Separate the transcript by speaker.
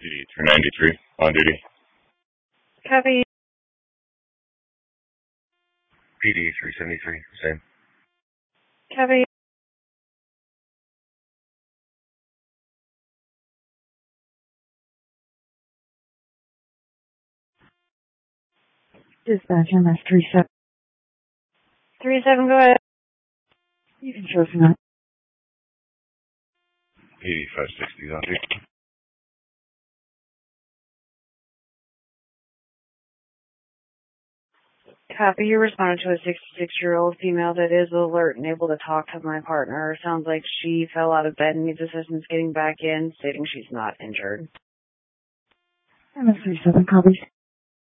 Speaker 1: PD 393, on duty.
Speaker 2: Copy.
Speaker 1: PD 373, same.
Speaker 2: Copy.
Speaker 3: Dispatch MS 37.
Speaker 2: 37, go ahead.
Speaker 3: You can show tonight.
Speaker 1: PD 560, on duty.
Speaker 2: Copy. You responded to a 66-year-old female that is alert and able to talk to my partner. Sounds like she fell out of bed and needs assistance getting back in, stating she's not injured.
Speaker 3: MS 37 copies.